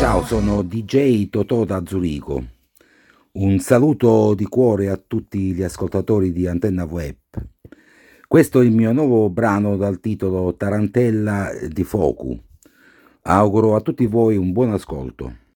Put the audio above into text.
Ciao, sono DJ Totò da Zurigo. Un saluto di cuore a tutti gli ascoltatori di Antenna Web. Questo è il mio nuovo brano dal titolo Tarantella di Focu. Auguro a tutti voi un buon ascolto.